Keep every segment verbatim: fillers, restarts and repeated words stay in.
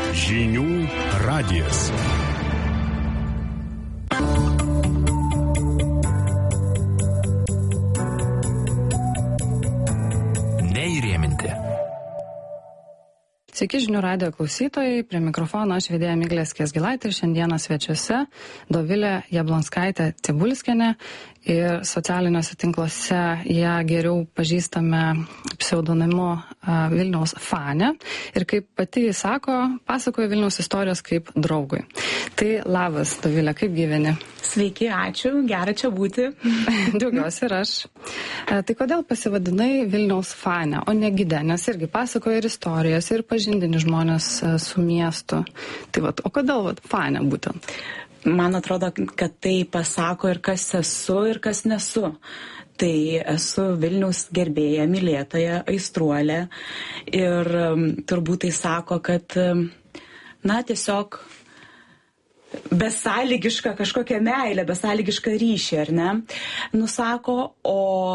Žinių radijas. Neįrėminti. Sveiki žinių radijo klausytojai, prie mikrofono aš vedėja Miglė Skiesgilaitė ir šiandieną svečiuose Dovilė Jablonskaitė Cibulskienė ir socialiniuose tinkluose ją geriau pažįstame pseudonimu Vilniaus Fanė ir kaip pati jis sako, pasakoja Vilniaus istorijos kaip draugui. Tai labas, Dovilė, kaip gyveni? Sveiki, ačiū, gera čia būti. Džiaugiuosi ir aš. Tai kodėl pasivadinai Vilniaus Fanė, o ne gide, nes irgi pasakoja ir istorijas, ir pažindini žmonės su miestu. Tai vat, o kodėl vat, Fanė būtent? Man atrodo, kad tai pasako ir kas esu, ir kas nesu. Tai esu Vilniaus gerbėja, mylėtoja, aistruolė ir um, turbūt tai sako, kad, um, na, tiesiog besąlygišką kažkokią meilę, besąlygišką ryšį, ar ne, nusako, o,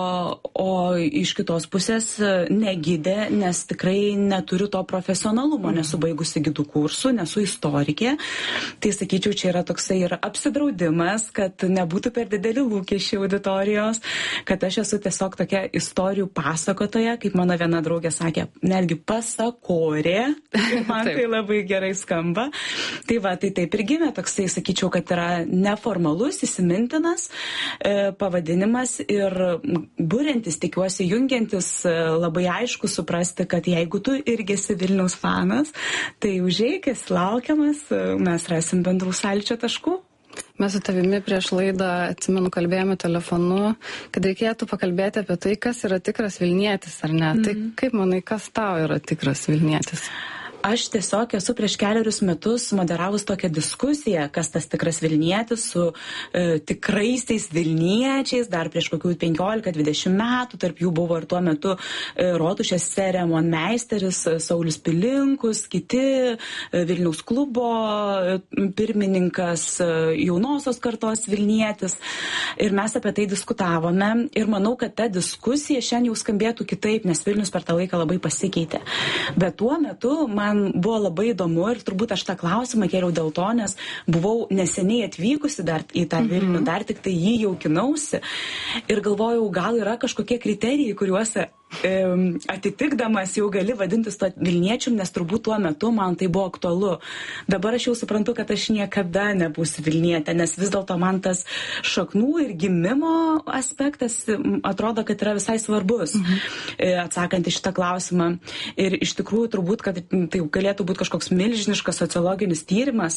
o iš kitos pusės negidė, nes tikrai neturiu to profesionalumo, nesu baigusi gidų kursų, nesu istorikė, tai sakyčiau, čia yra toksai ir apsidraudimas, kad nebūtų per dideli lūkesčiai auditorijos, kad aš esu tiesiog tokia istorijų pasakotoja, kaip mano viena draugė sakė, netgi pasakorė, man tai labai gerai skamba, tai va, tai taip ir gimė toksai, sakyčiau, kad yra neformalus, įsimintinas e, pavadinimas ir būrintis, tikiuosi, jungiantis e, labai aišku suprasti, kad jeigu tu irgi esi Vilniaus fanas, tai užeikis, laukiamas, e, mes rasim bendrų sąlyčio taškų. Mes su tavimi prieš laidą, atsimenu, kalbėjome telefonu, kad reikėtų pakalbėti apie tai, kas yra tikras Vilnietis, ar ne? Mm-hmm. Tai kaip manai, kas tau yra tikras Vilnietis? Aš tiesiog esu prieš keliarius metus moderavus tokią diskusiją, kas tas tikras Vilnietis su e, tikraisiais Vilniečiais, dar prieš kokių penkiolika dvidešimt metų, tarp jų buvo ir tuo metu e, Rotušės ceremonmeisteris Saulius Pilinkus, kiti e, Vilniaus klubo e, pirmininkas, e, jaunosios kartos Vilnietis. Ir mes apie tai diskutavome ir manau, kad ta diskusija šiandien jau skambėtų kitaip, nes Vilnius per tą laiką labai pasikeitė. Bet tuo metu man buvo labai įdomu ir turbūt aš tą klausimą kėliau dėl to, nes buvau neseniai atvykusi dar į tą Vilnių, mm-hmm. dar tik tai jį jaukinausi ir galvojau, gal yra kažkokie kriterijai, kuriuose e, atitikdamas jau gali vadintis to Vilniečium, nes turbūt tuo metu man tai buvo aktualu. Dabar aš jau suprantu, kad aš niekada nebūsiu Vilnietė, nes vis dėlto man tas šaknų ir gimimo aspektas atrodo, kad yra visai svarbus, mm-hmm. atsakant į šitą klausimą. Ir iš tikrųjų turbūt, kad tai galėtų būti kažkoks milžiniškas sociologinis tyrimas,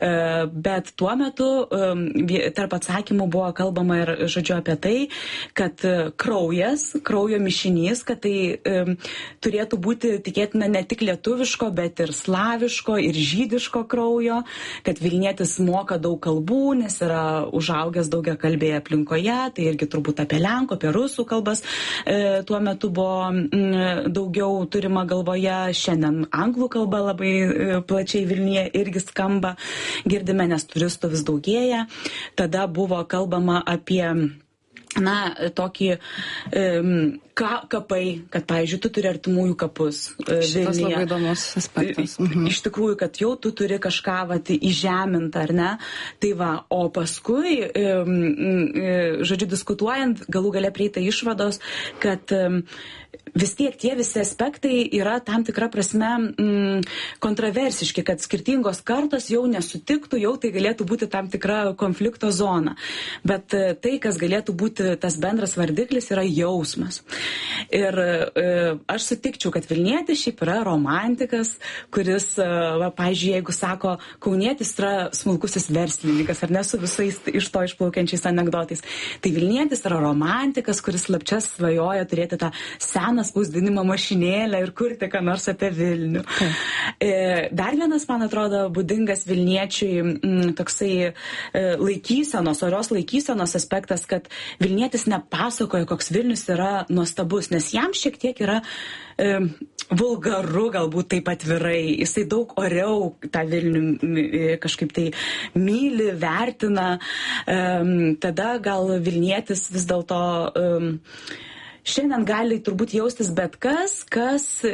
bet tuo metu tarp atsakymų buvo kalbama ir žodžiu apie tai, kad kraujas, kraujo mišinys, kad tai turėtų būti tikėtina ne tik lietuviško, bet ir slaviško ir žydiško kraujo, kad Vilnietis moka daug kalbų, nes yra užaugęs daugiakalbėje aplinkoje, tai irgi turbūt apie lenkų, apie rusų kalbas tuo metu buvo daugiau turima galvoje, šiandien anglų kalba labai plačiai Vilniuje irgi skamba, girdime, nes turistų vis daugėja. Tada buvo kalbama apie, na, tokį um, ka, kapai, kad, pavyzdžiui, tu turi artimųjų kapus Vilniuje. Šitas labai įdomus aspektas. Mhm. Iš tikrųjų, kad jau tu turi kažką vat, įžemintą, ar ne? Tai va, o paskui, um, žodžiu, diskutuojant, galų gale prieita išvados, kad um, vis tiek tie visi aspektai yra tam tikra prasme mm, kontroversiški, kad skirtingos kartos jau nesutiktų, jau tai galėtų būti tam tikra konflikto zona. Bet tai, kas galėtų būti tas bendras vardiklis, yra jausmas. Ir e, aš sutikčiau, kad Vilnietis šiaip yra romantikas, kuris, e, va, pavyzdžiui, jeigu sako, kaunietis yra smulkusis verslininkas, ar ne, su visais iš to išplaukiančiais anekdotais. Tai Vilnietis yra romantikas, kuris slapčia svajoja turėti tą seną spausdinimo mašinėlę ir kurti ką nors apie Vilnių. Okay. Dar vienas, man atrodo, būdingas Vilniečiui toksai laikysenos, orios laikysenos aspektas, kad Vilnietis nepasakoja, koks Vilnius yra nuostabus, nes jam šiek tiek yra e, vulgaru, galbūt taip atvirai. Jisai daug oriau tą Vilnių kažkaip tai myli, vertina. E, tada gal Vilnietis vis dėlto e, šiandien gali turbūt jaustis bet kas, kas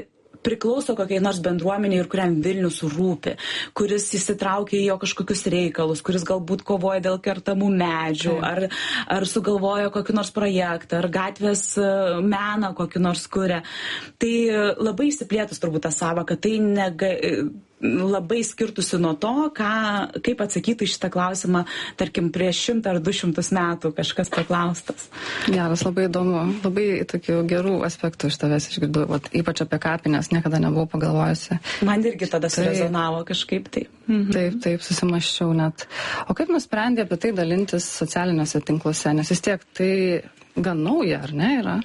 priklauso kokiai nors bendruomeniai ir kuriam Vilnius rūpi, kuris įsitraukia į jo kažkokius reikalus, kuris galbūt kovoja dėl kertamų medžių, ar, ar sugalvoja kokį nors projektą, ar gatvės meną kokį nors kuria. Tai labai įsiplėtus turbūt tą savoką, tai nega, labai skirtusi nuo to, ką, kaip atsakyti šitą klausimą, tarkim, prieš šimtą ar du šimtus metų kažkas paklaustas. Geras, labai įdomu, labai tokių gerų aspektų iš tavęs išgirdau, vat, ypač apie kapines, niekada nebuvau pagalvojusi. Man irgi tada surezonavo kažkaip tai. Mhm. Taip, taip, susimaščiau net. O kaip nusprendė apie tai dalintis socialiniuose tinkluose, nes vis tiek tai gan nauja, ar ne, yra?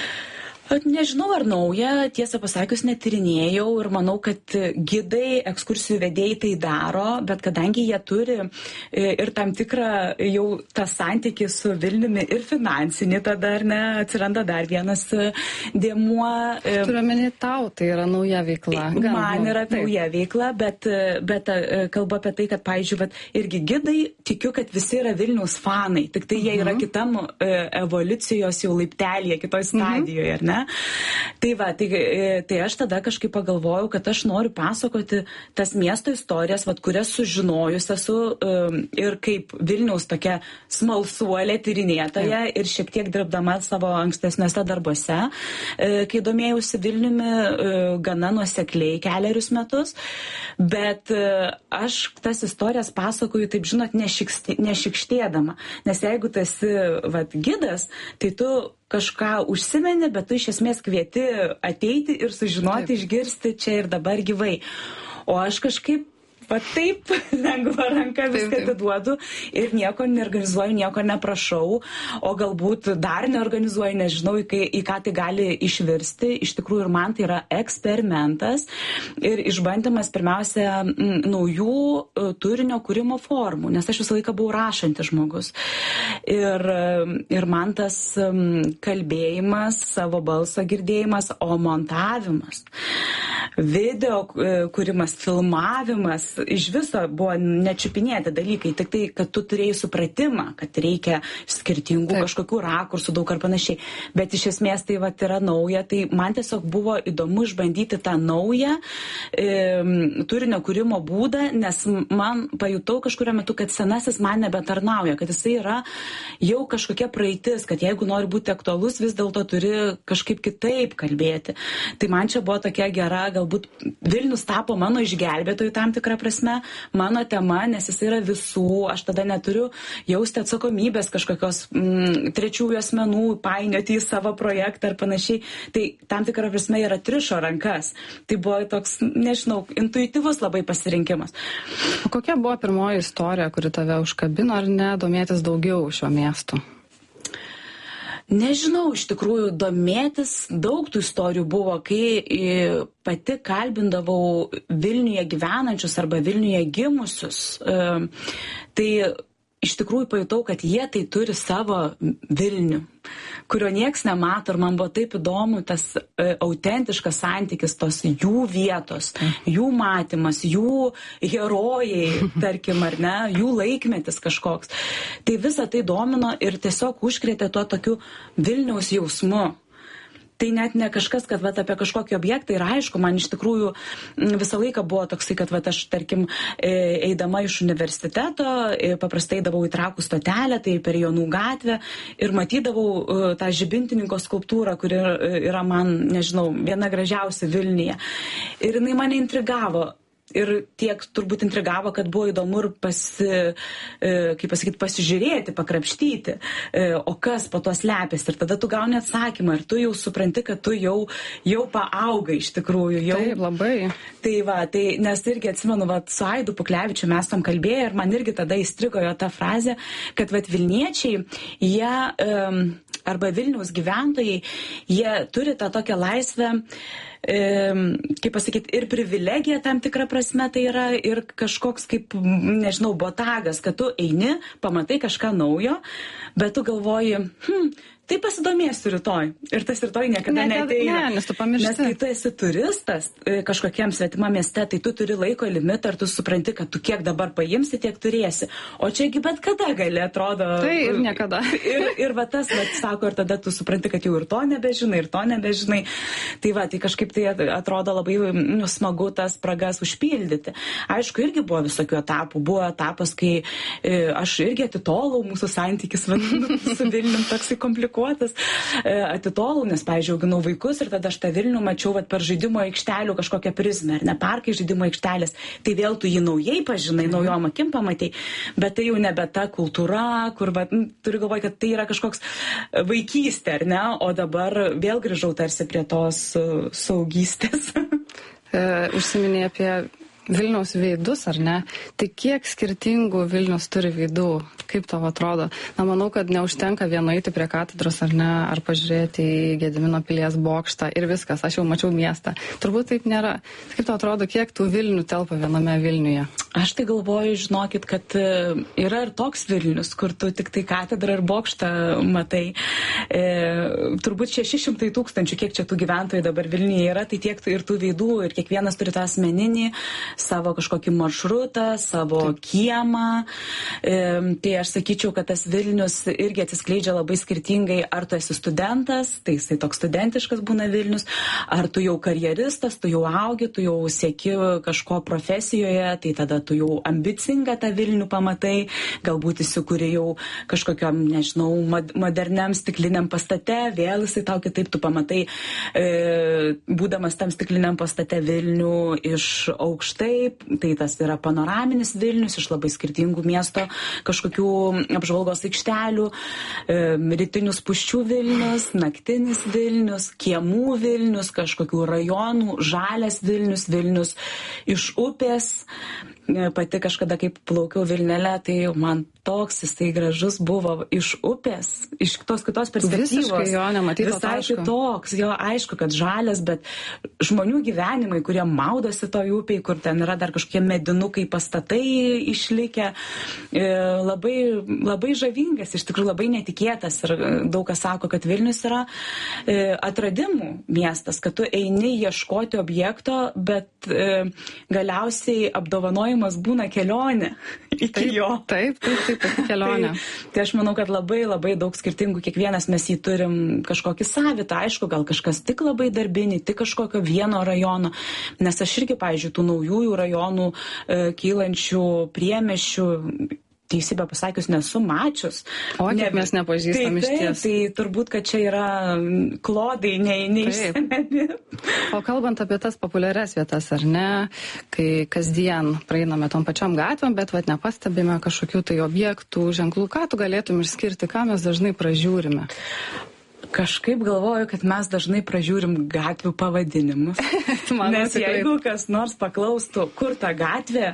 Nežinau, ar nauja, tiesą pasakius, netyrinėjau ir manau, kad gidai, ekskursijų vedėjai tai daro, bet kadangi jie turi ir tam tikrą jau tą santykį su Vilniumi ir finansinį, tada ar ne, atsiranda dar vienas dėmuo. Turiu omeny tau, tai yra nauja veikla. Gan, man yra taip. Nauja veikla, bet, bet kalbu apie tai, kad, pavyzdžiui, vat, irgi gidai, tikiu, kad visi yra Vilniaus fanai, tik tai jie yra mhm. kitam evoliucijos jau laiptelėje, kitoj stadijoje, ar ne? Tai va, tai, tai aš tada kažkaip pagalvojau, kad aš noriu pasakoti tas miesto istorijas, vat, kurias sužinojus esu um, ir kaip Vilniaus tokia smalsuolė tyrinėtoja ir šiek tiek dirbdama savo ankstesniuose darbuose, e, kai domėjausi Vilniumi e, gana nuosekliai keliarius metus, bet e, aš tas istorijas pasakoju, taip žinot, nešiksti, nešikštėdama, nes jeigu tu esi vat, gidas, tai tu kažką užsimeni, bet tu iš esmės kvieti ateiti ir sužinoti, taip. Išgirsti čia ir dabar gyvai. O aš kažkaip va taip lengva ranka viską atiduodu ir nieko neorganizuoju, nieko neprašau, o galbūt dar neorganizuoju, nežinau, į, į ką tai gali išvirsti. Iš tikrųjų ir man tai yra eksperimentas ir išbandymas pirmiausia m, naujų uh, turinio kūrimo formų, nes aš visą laiką buvau rašantis žmogus. Ir, ir man tas um, kalbėjimas, savo balso girdėjimas, o montavimas, video kūrimas, filmavimas, iš viso buvo nečiupinėti dalykai, tik tai, kad tu turėjai supratimą, kad reikia skirtingų Taip. Kažkokių rakursų, daug ar panašiai. Bet iš esmės tai vat yra nauja, tai man tiesiog buvo įdomu išbandyti tą naują e, turinio kūrimo būdą, nes man pajutau kažkurio metu, kad senasis man nebetarnauja, kad jisai yra jau kažkokia praeitis, kad jeigu nori būti aktualus, vis dėlto turi kažkaip kitaip kalbėti. Tai man čia buvo tokia gera, galbūt Vilnius tapo mano išgelbėtojų tam tikrą prasme, mano tema, nes jis yra visų, aš tada neturiu jausti atsakomybės kažkokios mm, trečiųjų asmenų, painioti į savo projektą ar panašiai. Tai tam tikrą prasme yra trišo rankas. Tai buvo toks, nežinau, intuityvus labai pasirinkimas. O kokia buvo pirmoji istorija, kuri tave užkabino, ar ne, domėtis daugiau šio miesto? Nežinau, iš tikrųjų, domėtis daug tų istorijų buvo, kai pati kalbindavau Vilniuje gyvenančius arba Vilniuje gimusius. Tai iš tikrųjų pajutau, kad jie tai turi savo Vilnių, kurio nieks nemato, ir man buvo taip įdomu tas e, autentiškas santykis, tos jų vietos, jų matymas, jų herojai, tarkim, ar ne, jų laikmetis kažkoks. Tai visą tai domino ir tiesiog užkrėtė tuo tokiu Vilniaus jausmu. Tai net ne kažkas, kad vat, apie kažkokį objektą ir aišku, man iš tikrųjų visą laiką buvo toksai, kad vat, aš, tarkim, eidama iš universiteto, paprastai eidavau į Trakų stotelę, tai per Jonų gatvę ir matydavau tą žibintininko skulptūrą, kuri yra man, nežinau, viena gražiausia Vilniuje. Ir jinai mane intrigavo. Ir tiek turbūt intrigavo, kad buvo įdomu ir pasi, kaip pasakyti, pasižiūrėti, pakrapštyti, o kas po to slepiasi. Ir tada tu gauni atsakymą ir tu jau supranti, kad tu jau, jau paaugai iš tikrųjų. Jau. Taip, labai. Tai va, tai, nes irgi atsimenu, va, su Aidu Puklevičiu mes tam kalbėjome ir man irgi tada įstrigo jo ta frazė, kad va, Vilniečiai, jie, um, arba Vilniaus gyventojai, jie turi tą tokią laisvę, kaip pasakyti, ir privilegija tam tikrą prasme tai yra, ir kažkoks kaip, nežinau, botagas, kad tu eini, pamatai kažką naujo, bet tu galvoji, hm, tai pasidomėsiu rytoj. Ir tas rytoj niekada Ne, neateina. ne, nes tu pamiršti. Nes kai tu esi turistas e, kažkokiam svetimam mieste, tai tu turi laiko limitą ir tu supranti, kad tu kiek dabar paimsi, tiek turėsi. O čiagi bet kada gali, atrodo. Tai ir niekada. Ir, ir va tas, va, sako, ir tada tu supranti, kad jau ir to nebežinai, ir to nebežinai. Tai va, tai kažkaip tai atrodo labai nu, smagu tas spragas užpildyti. Aišku, irgi buvo visokių etapų. Buvo etapas, kai e, aš irgi atitolau, mūsų santykis va, nu, su Vilnium toksai komplikuotas. E, atitolau, nes, pavyzdžiui, auginau vaikus ir tada aš tą Vilnių mačiau va, per žaidimo aikštelių kažkokią prizmę, ar ne parkai žaidimo aikštelės. Tai vėl tu jį naujai pažinai, naujom akim pamatai, bet tai jau nebe ta kultūra, kur va, nu, turiu galvoje, kad tai yra kažkoks vaikystė, ar ne? O dabar vėl grįžau tarsi prie tos uh, saugystės. E, užsiminė apie Vilniaus veidus, ar ne? Tai kiek skirtingų Vilnius turi veidų? Kaip tau atrodo? Na, manau, kad neužtenka vieno eiti prie katedros, ar ne? Ar pažiūrėti į Gedimino pilies bokštą ir viskas, aš jau mačiau miestą. Turbūt taip nėra. Kaip tau atrodo, kiek tų Vilnių telpa viename Vilniuje? Aš tai galvoju, žinokit, kad yra ir toks Vilnius, kur tu tik tai katedrą ir bokštą matai. E, turbūt šeši šimtai tūkstančių, kiek čia tų gyventojų dabar Vilniuje yra, tai tiek ir tų veidų, ir kiekvienas turi tą asmeninį savo kažkokį maršrutą, savo Taip. kiemą. E, tai aš sakyčiau, kad tas Vilnius irgi atsiskleidžia labai skirtingai, ar tu esi studentas, tai jisai toks studentiškas būna Vilnius, ar tu jau karjeristas, tu jau augi, tu jau sieki kažko profesijoje, tai tada tu jau ambicingą tą Vilnių pamatai, galbūt įsikuri jau kažkokiam, nežinau, moderniam stikliniam pastate, vėl jisai tau kitaip tu pamatai, e, būdamas tam stikliniam pastate Vilnių iš aukštai, tai tas yra panoraminis Vilnius iš labai skirtingų miesto kažkokių apžvalgos aikštelių, e, rytinių spūsčių Vilnius, naktinis Vilnius, kiemų Vilnius, kažkokių rajonų, žalias Vilnius, Vilnius iš upės. Pati kažkada, kaip plaukiau Vilnelę, tai man toks jisai gražus buvo iš upės, iš tos kitos perspektyvos. Visiškai jo nematyto Visai taško. kitoks, jo aišku, kad žalias, bet žmonių gyvenimai, kurie maudosi toj upėj, kur ten yra dar kažkokie medinukai pastatai išlikę, labai, labai žavingas, iš tikrųjų labai netikėtas. Ir daug kas sako, kad Vilnius yra atradimų miestas, kad tu eini ieškoti objekto, bet galiausiai apdovanojimas būna kelionė iki Taip, jo. taip, taip, taip, taip kelionė. Tai, tai aš manau, kad labai labai daug skirtingų, kiekvienas mes jį turim kažkokį savitą, aišku, gal kažkas tik labai darbinį, tik kažkokio vieno rajono, nes aš irgi, pavyzdžiui, tų naujųjų rajonų e, kylančių priemiesčių, teisybę pasakius, nesu mačius. O kiek mes nepažįstam tai, iš ties. Tai, tai turbūt, kad čia yra klodai, neišsemiami. O kalbant apie tas populiarias vietas, ar ne, kai kasdien praeiname tom pačiom gatvėm, bet vat nepastebime kažkokių tai objektų, ženklų, ką tu galėtum išskirti, ką mes dažnai pražiūrime? Kažkaip galvoju, kad mes dažnai pražiūrim gatvių pavadinimus. Nes jeigu kas nors paklaustų, kur ta gatvė,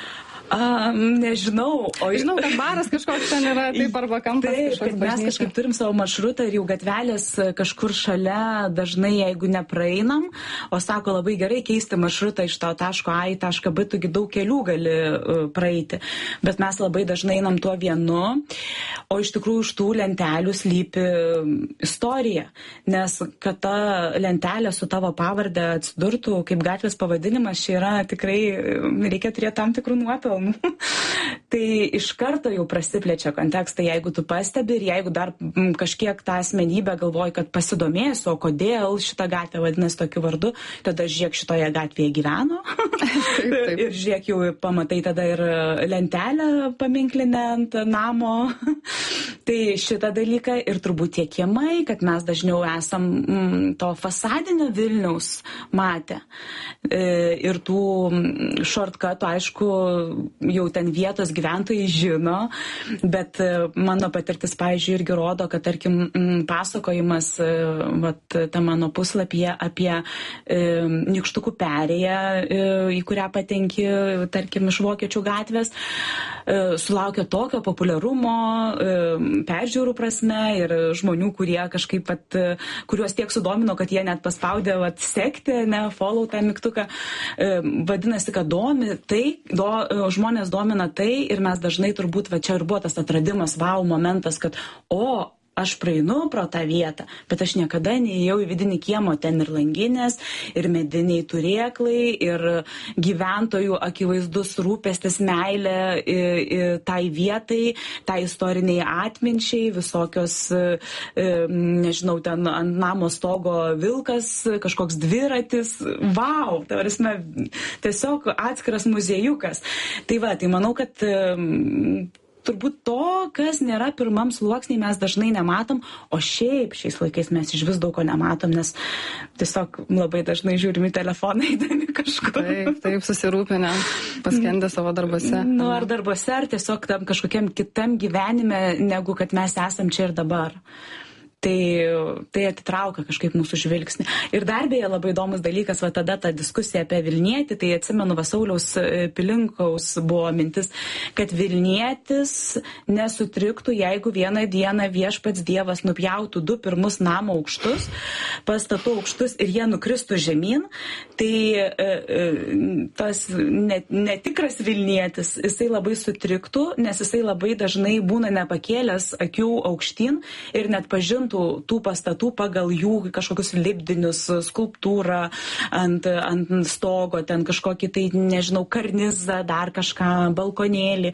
A, nežinau. O žinau, kad baras kažkoks ten yra, taip arba kampas taip, kažkoks mes kažkaip turim savo maršrutą ir jau gatvelės kažkur šalia dažnai, jeigu nepraeinam, o sako labai gerai keisti maršrutą iš to taško A į tašką B, tugi daug kelių gali uh, praeiti. Bet mes labai dažnai einam tuo vienu, o iš tikrųjų iš tų lentelių slypi istorija. Nes kad ta lentelė su tavo pavardė atsidurtų kaip gatvės pavadinimas, čia yra tikrai, reikia turėti tam tikrų nuopelnų. Tai iš karto jau prasiplečia kontekstą, jeigu tu pastebi ir jeigu dar m, kažkiek tą asmenybę galvoji, kad pasidomėsiu, o kodėl šitą gatvę vadinasi tokiu vardu, tada žiūrėk, šitoje gatvėje gyveno. Taip, taip. Ir žiūrėk, jau pamatai tada ir lentelę paminklinę ant namo. Tai šitą dalyką ir turbūt tie kiemai, kad mes dažniau esam mm, to fasadinio Vilniaus matę. E, ir tų shortcutų, aišku, jau ten vietos gyventojai žino, bet mano patirtis, pavyzdžiui, irgi rodo, kad, tarkim, pasakojimas vat, ta mano puslapyje apie e, Nykštukų perėją, e, į kurią patenki, tarkim, iš Vokiečių gatvės, e, sulaukia tokio populiarumo, e, peržiūrų prasme ir žmonių, kurie kažkaip, vat, kuriuos tiek sudomino, kad jie net paspaudė vat, sekti, ne, follow tą mygtuką, e, vadinasi, kad domi, tai do, žmonės domina tai ir mes dažnai turbūt, va čia ir buvo tas atradimas, wow momentas, kad o, aš praeinu pro tą vietą, bet aš niekada neėjau į vidinį kiemą, ten ir langinės, ir mediniai turėklai, ir gyventojų akivaizdus rūpestis, meilė į, į tai vietai, tai istoriniai atminčiai, visokios, nežinau, ten ant namo stogo vilkas, kažkoks dviratis, vau, tai prasme, tiesiog atskiras muziejukas. Tai va, tai manau, kad turbūt to, kas nėra pirmam sluoksniai, mes dažnai nematom, o šiaip šiais laikais mes iš vis daug ko nematom, nes tiesiog labai dažnai žiūrimi telefonai įdami kažkur. Taip, taip, susirūpinę, paskendę savo darbose. Nu, ar darbose, ar tiesiog tam kažkokiam kitam gyvenime, negu kad mes esam čia ir dabar. Tai, tai atitraukia kažkaip mūsų žvilgsnį. Ir dar beje labai įdomus dalykas, va tada ta diskusija apie Vilnietį, tai atsimenu, va Sauliaus Pilinkaus buvo mintis, kad Vilnietis nesutriktų, jeigu vieną dieną viešpats Dievas nupjautų du pirmus namo aukštus, pastatų aukštus ir jie nukristų žemyn, tai tas netikras Vilnietis, jisai labai sutriktų, nes jisai labai dažnai būna nepakėlęs akių aukštyn ir net pažintų tų pastatų pagal jų kažkokius lipdinius, skulptūrą ant, ant stogo, ten kažkokį tai, nežinau, karnizą, dar kažką, balkonėlį.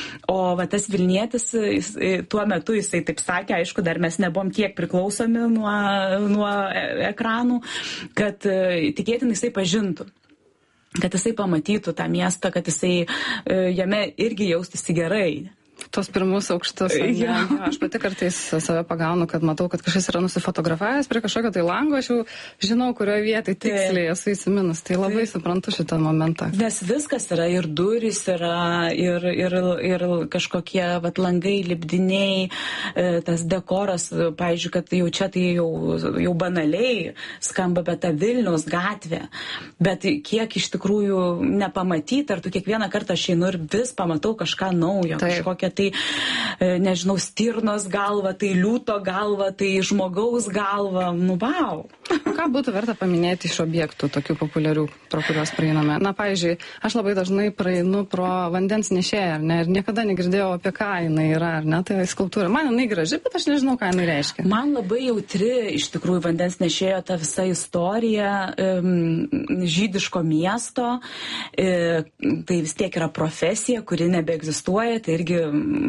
O va tas Vilnietis, jis, tuo metu jisai taip sakė, aišku, dar mes nebuvom tiek priklausomi nuo, nuo ekranų, kad tikėtinai jisai pažintų, kad jisai pamatytų tą miestą, kad jisai jame irgi jaustųsi gerai. Tos pirmus aukštus. Ja. Aš pati kartais save pagaunu, kad matau, kad kažkas yra nusifotografavęs prie kažkokio tai lango, aš jau žinau, kurioje vietoje tiksliai esu įsiminus. Tai labai tai suprantu šitą momentą. Nes viskas yra, ir durys yra, ir, ir, ir kažkokie vat, langai, lipdiniai, tas dekoras, pavyzdžiui, kad jau čia tai jau, jau banaliai skamba, bet ta Vilniaus gatvė. Bet kiek iš tikrųjų nepamatyti, ar tu kiekvieną kartą aš einu ir vis pamatau kažką naujo, Taip. kažkokią tai, nežinau, stirnos galva, tai liūto galva, tai žmogaus galva, nu vau. Ką būtų verta paminėti iš objektų tokių populiarių, pro kuriuos praeiname? Na, pavyzdžiui, aš labai dažnai praeinu pro vandens nešėją, ar ne, ir niekada negirdėjau, apie ką jinai yra, ar ne, tai skulptūra. Man jinai graži, bet aš nežinau, ką jinai reiškia. Man labai jautri, iš tikrųjų, vandens nešėjo ta visa istorija um, žydiško miesto, e, tai vis tiek yra profesija, kuri nebeegzistuoja, tai irgi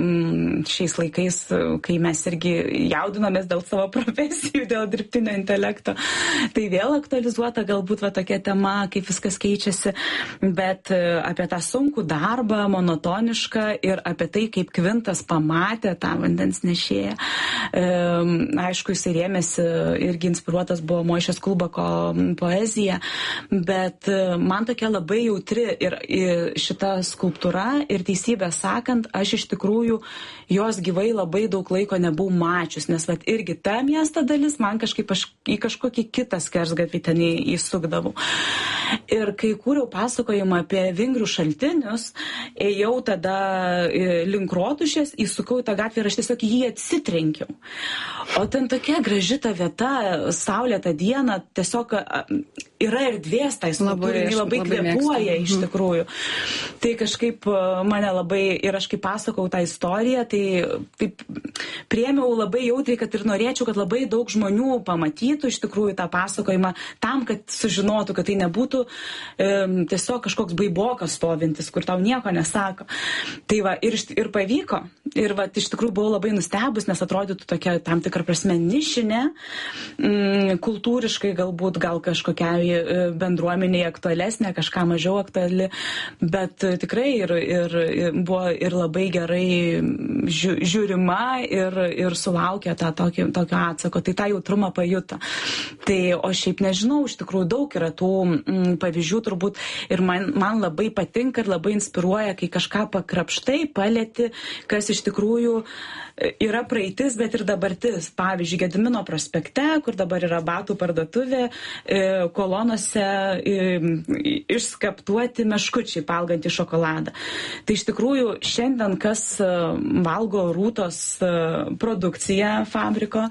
šiais laikais, kai mes irgi jaudinomės dėl savo profesijų, dėl dirbtinio intelekto, tai vėl aktualizuota galbūt va tokia tema, kaip viskas keičiasi, bet apie tą sunkų darbą, monotonišką ir apie tai, kaip Kvintas pamatė tą vandens nešėją. E, aišku, jisai rėmėsi, irgi inspiruotas buvo Moišės Kulbako poezija, bet man tokia labai jautri ir, ir šita skulptūra ir teisybę sakant, aš iš tikrųjų jos gyvai labai daug laiko nebuvau mačius, nes vat, irgi ta miesto dalis man kažkaip aš, į kažkokį kitą skersgatvį ten į, įsukdavau. Ir kai kūriau pasakojimą apie Vingrių šaltinius, ėjau tada link Rotušės, įsukau į tą gatvę ir aš tiesiog jį atsitrenkiau. O ten tokia graži ta vieta, saulėta diena, tiesiog yra erdvės tai skulptūrai, labai, labai, labai kvėpuoja iš tikrųjų. Tai kažkaip mane labai, ir aš kaip pasakau tą istoriją, tai taip priėmiau labai jautriai, kad ir norėčiau, kad labai daug žmonių pamatytų iš tikrųjų tą pasakojimą, tam, kad sužinotų, kad tai nebūtų e, tiesiog kažkoks baibokas stovintis, kur tau nieko nesako. Tai va, ir, ir pavyko. Ir va, iš tikrųjų buvau labai nustebus, nes atrodytų tokia tam tikra prasme nišinė, m, kultūriškai galbūt gal kažkokiai bendruomeniai aktualesnė, kažką mažiau aktuali, bet tikrai ir, ir, ir buvo ir labai gerai žiūrima ir, ir sulaukė tą tokį, tokio atsako. Tai tą jautrumą pajuto. Tai, o šiaip nežinau, iš tikrųjų daug yra tų mm, pavyzdžių turbūt ir man, man labai patinka ir labai inspiruoja, kai kažką pakrapštai, palėti, kas iš tikrųjų yra praeitis, bet ir dabartis. Pavyzdžiui, Gedimino prospekte, kur dabar yra batų parduotuvė, kolonose išskaptuoti meškučiai, palgantys šokoladą. Tai iš tikrųjų šiandien, kas valgo Rūtos produkciją fabriko,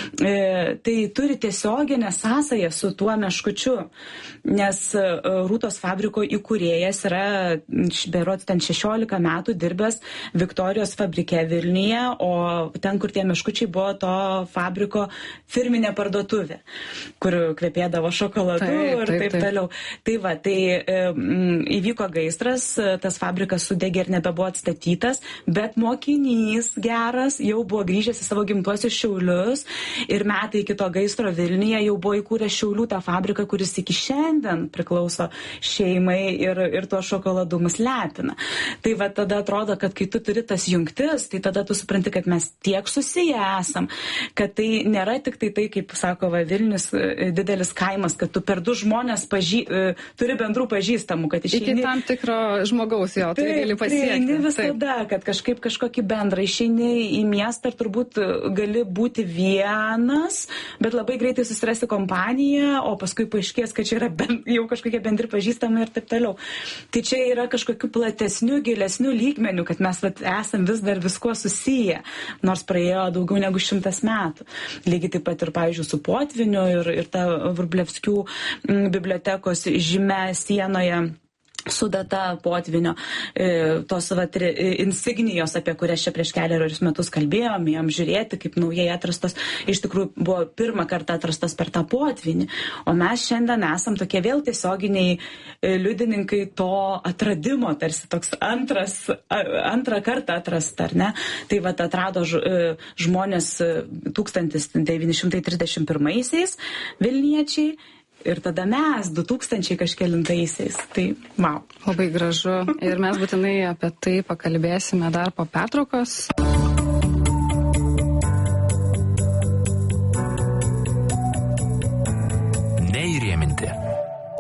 tai turi tiesioginę sąsają su tuo meškučiu, nes Rūtos fabriko įkūrėjas yra berods ten šešiolika metų dirbęs Viktorijos fabrike Vilniuje, o ten, kur tie meškučiai buvo to fabriko firminė parduotuvė, kur kvepėdavo šokoladu taip, ir taip, taip, taip toliau. Tai va, tai e, įvyko gaisras, tas fabrikas sudegė ir nebebuvo atstatytas, bet mokinys geras jau buvo grįžęs į savo gimtuosius Šiaulius ir metai iki to gaisro Vilniuje jau buvo įkūręs Šiaulių tą fabriką, kuris iki šiandien priklauso šeimai ir, ir tuo šokoladu mus lepina. Tai va tada atrodo, kad kai tu turi tas jungtis, tai tada tu supranti, kad mes tiek susiję esam, kad tai nėra tik tai tai, kaip sako va, Vilnius, didelis kaimas, kad tu per du žmonės pažy, turi bendrų pažįstamų, kad išeini... Iki tam tikro žmogaus jo, tai gali pasiekti. Tai visada, taip. Kad kažkaip kažkokį bendrą išeini į miestą ir turbūt gali būti vienas, bet labai greitai susirasti kompaniją, o paskui paaiškės, kad čia yra ben, jau kažkokie bendri pažįstami ir taip toliau. Tai čia yra kažkokių platesnių, gilesnių lygmenių, kad mes vat, esam vis dar viskuo susiję, nors praėjo daugiau negu šimtas metų. Lygiai taip pat ir, pavyzdžiui, su potviniu ir, ir ta Vrublevskių bibliotekos žymė sienoje su data potvinio, tos vat, insignijos, apie kurias čia prieš keliarius metus kalbėjom, jam žiūrėti, kaip naujai atrastos, iš tikrųjų buvo pirmą kartą atrastos per tą potvinį. O mes šiandien esam tokie vėl tiesioginiai liudininkai to atradimo, tarsi toks antras, antrą kartą atrasta, ar ne? Tai vat atrado žmonės tūkstantis devyni šimtai trisdešimt pirmaisiais Vilniečiai, ir tada mes du tūkstančiai kažkelintaisiais. Tai, wow. Labai gražu. Ir mes būtinai apie tai pakalbėsime dar po pertraukos.